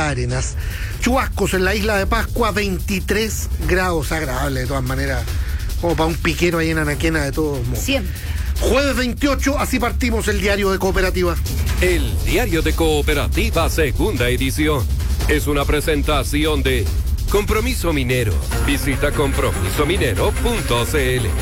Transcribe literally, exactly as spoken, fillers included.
Punta Arenas. Chubascos en la isla de Pascua, veintitrés grados, agradable de todas maneras, como para un piquero ahí en Anaquena de todos modos. Siempre. Jueves veintiocho, así partimos el diario de Cooperativa. El diario de Cooperativa, segunda edición. Es una presentación de Compromiso Minero. Visita compromiso minero punto c l.